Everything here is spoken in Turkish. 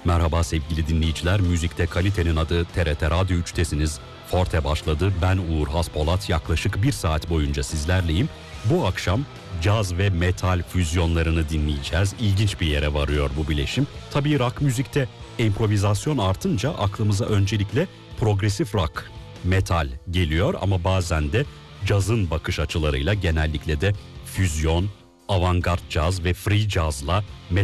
Merhaba sevgili dinleyiciler, müzikte kalitenin adı TRT Radyo 3'tesiniz. Forte başladı, ben Uğur Haspolat, yaklaşık bir saat boyunca sizlerleyim. Bu akşam caz ve metal füzyonlarını dinleyeceğiz. İlginç bir yere varıyor bu bileşim. Tabii rock müzikte improvizasyon artınca aklımıza öncelikle progresif rock, metal geliyor ama bazen de cazın bakış açılarıyla, genellikle de füzyon, avantgard caz ve free cazla